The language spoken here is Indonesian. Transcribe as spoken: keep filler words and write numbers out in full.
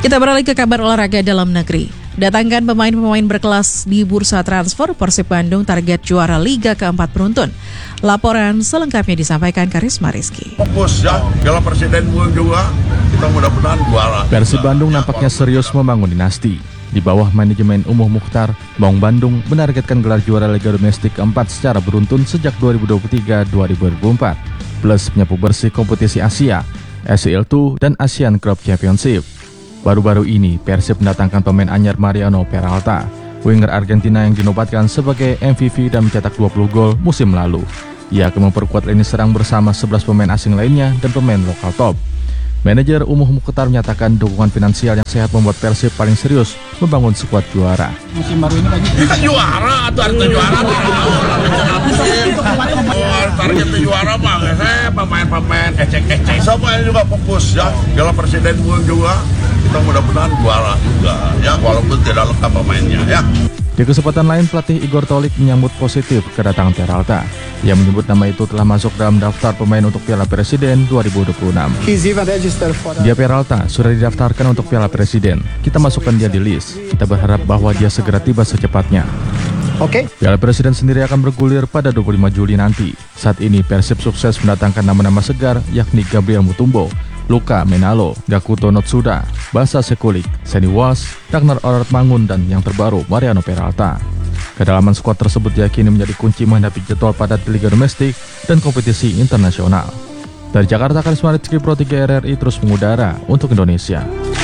Kita beralih ke kabar olahraga dalam negeri. Datangkan pemain-pemain berkelas di bursa transfer, Persib Bandung target juara Liga keempat beruntun. Laporan selengkapnya disampaikan Karisma Rizky. Fokus ya, Piala Presiden juga, kita mudah-mudahan juara. Persib Bandung nampaknya serius membangun dinasti. Di bawah manajemen Umuh Mukhtar, Maung Bandung menargetkan gelar juara Liga Domestik keempat secara beruntun sejak dua ribu dua puluh tiga dua ribu dua puluh empat, plus menyapu bersih kompetisi Asia, S E L dua, dan Asian Cup Championship. Baru-baru ini, Persib mendatangkan pemain anyar Mariano Peralta, winger Argentina yang dinobatkan sebagai M V P dan mencetak dua puluh gol musim lalu. Ia akan memperkuat lini serang bersama sebelas pemain asing lainnya dan pemain lokal top. Manajer Umuh Mukhtar menyatakan dukungan finansial yang sehat membuat Persib paling serius membangun skuad juara. Musim baru ini lagi Kita juara atau harus juara? Target juara mah, saya pemain-pemain ecek-ecek. Semuanya juga fokus ya, Piala Presiden juga. Kita mudah-mudahan juara juga ya, walaupun tidak lengkap pemainnya ya. Di kesempatan lain, pelatih Igor Tolik menyambut positif kedatangan Peralta. Ia menyebut nama itu telah masuk dalam daftar pemain untuk Piala Presiden dua ribu dua puluh enam. Dia Peralta sudah didaftarkan untuk Piala Presiden. Kita masukkan dia di list. Kita berharap bahwa dia segera tiba secepatnya. Oke. Okay. Piala Presiden sendiri akan bergulir pada dua puluh lima Juli nanti. Saat ini Persib sukses mendatangkan nama-nama segar yakni Gabriel Mutombo, Luka Menalo, Gakuto Notsuda, Basa Sekulik, Seni Was, Ragnar Orert Mangun, dan yang terbaru Mariano Peralta. Kedalaman skuad tersebut diyakini menjadi kunci menghadapi jadwal padat di Liga Domestik dan kompetisi internasional. Dari Jakarta, Karisma Rizky Pro tiga R R I terus mengudara untuk Indonesia.